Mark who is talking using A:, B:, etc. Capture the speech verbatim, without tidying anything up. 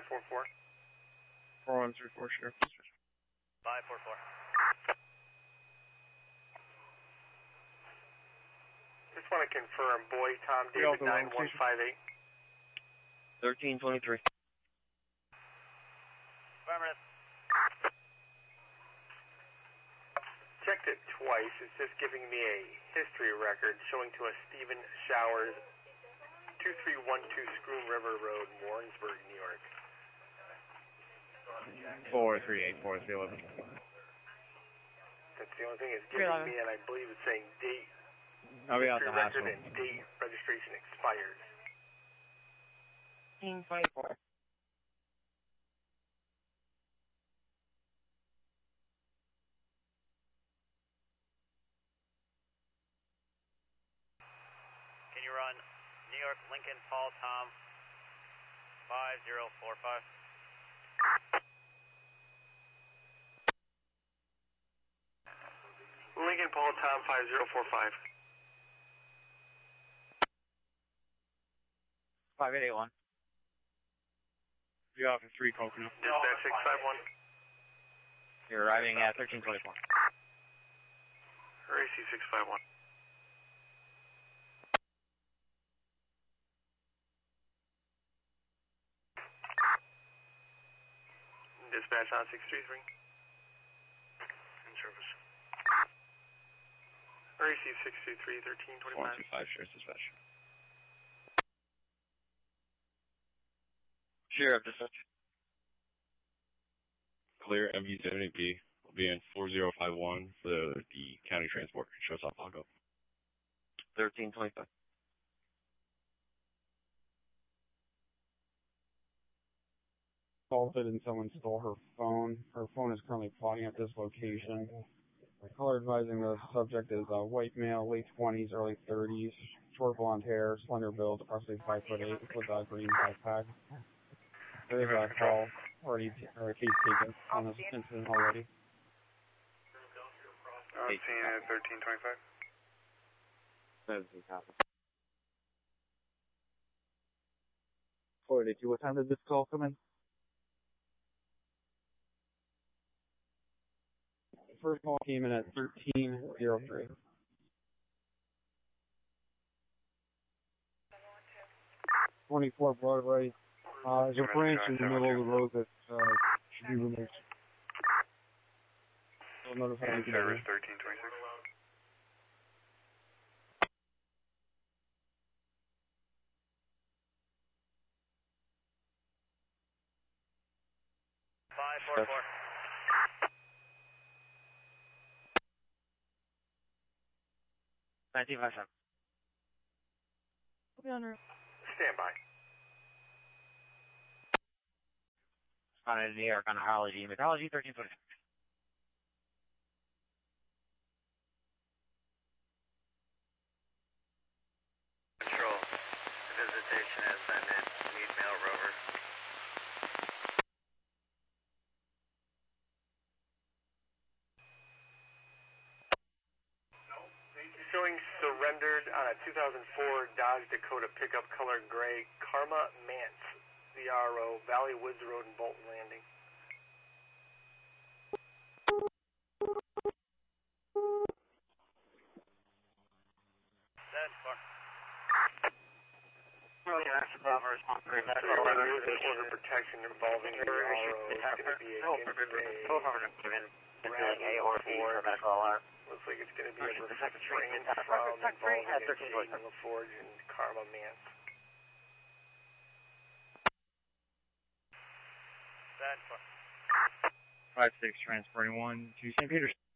A: four four.
B: four one three four, Sheriff.
A: five four four. Just want to confirm, boy, Tom David nine one five eight.
B: thirteen twenty-three.
A: Affirmative. Checked it twice. It's just giving me a history record showing to us Stephen Showers, two three one two Scroom River Road, Warrensburg, New York.
B: four three eight four three eleven.
A: That's the only thing it's giving me, and I believe it's saying date.
B: I'll be out
A: history
B: the
A: record
B: hospital.
A: and date registration expired.
B: thirteen twenty-four.
A: Can you run New York Lincoln Paul Tom five zero four five? Lincoln Paul Tom five zero four five.
B: five eight eight one. Be off at three Coconut.
A: Dispatch six five one.
B: You're arriving at thirteen twenty-four.
A: A C six five one. Dispatch on six three three. In service. A C six two three, thirteen twenty-five.
B: four two five, Sheriff's Dispatch. Sheriff Dispatch.
C: Clear M U seventy B. Will be in four zero five one for the, the county transport. Show us off Pago.
B: thirteen twenty-five.
D: Assaulted and someone stole her phone. Her phone is currently plotting at this location. Caller advising the subject is a white male, late twenties, early thirties, short blonde hair, slender build, approximately five foot eight, with a green backpack. There is a call already, or a case taken on this incident already.
A: I'm seeing it at thirteen twenty-five.
B: Seventeen copy. forty-two, what time did this call come in?
D: First call came in at thirteen oh three. twenty-four Broadway. Uh, there's a branch in the middle of the road that uh, should be removed. I'll notify you.
A: Service thirteen twenty-six. Five four four.
B: nineteen five seven.
E: I'll be on route.
A: Stand by.
B: Spotted in New York on Holiday. Mythology thirteen twenty-six.
A: Control. The visitation has ended. Need mail rover. Showing surrendered on a two thousand four Dodge Dakota pickup, color gray, Karma Mance, V R O, Valley Woods Road in Bolton Landing. That's far.
B: Well, yeah, that's above our responsibility.
A: That's order protection involving V R O. It's going to be against a
B: A or B for medical alarm.
A: Looks like it's going to be
B: Okay,
A: a
B: the second
A: refrain
B: street,
A: from
B: second street,
A: involving
B: at
A: a
B: thirteen
A: Jaden LaForge and Karma Mance. That's far.
B: five six transporting one to Saint Peter's.